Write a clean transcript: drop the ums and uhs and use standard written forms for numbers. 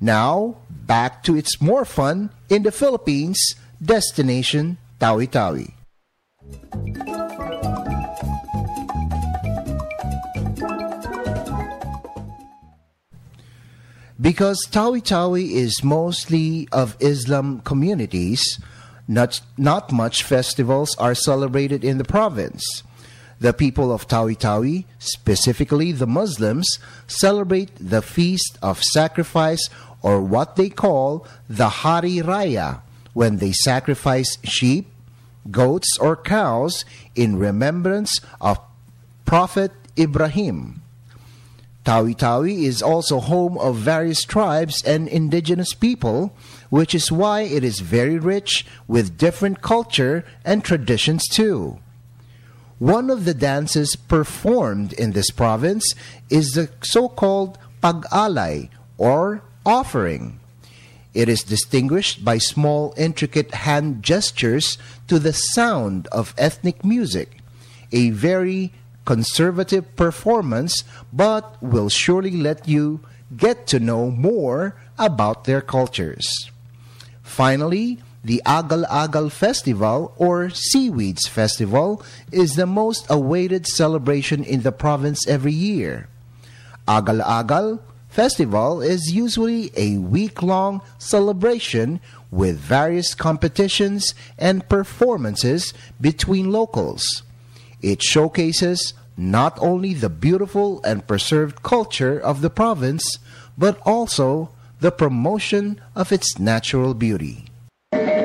Now, back to its more fun in the Philippines, destination Tawi-Tawi. Because Tawi-Tawi is mostly of Islam communities, not much festivals are celebrated in the province. The people of Tawi-Tawi, specifically the Muslims, celebrate the Feast of Sacrifice, or what they call the Hari Raya, when they sacrifice sheep, goats, or cows in remembrance of Prophet Ibrahim. Tawi-Tawi is also home of various tribes and indigenous people, which is why it is very rich with different culture and traditions too. One of the dances performed in this province is the so-called pag-alay, or offering. It is distinguished by small intricate hand gestures to the sound of ethnic music, a very conservative performance, but will surely let you get to know more about their cultures. Finally, the Agal-Agal Festival, or Seaweeds Festival, is the most awaited celebration in the province every year. Agal-Agal Festival is usually a week-long celebration with various competitions and performances between locals. It showcases not only the beautiful and preserved culture of the province, but also the promotion of its natural beauty.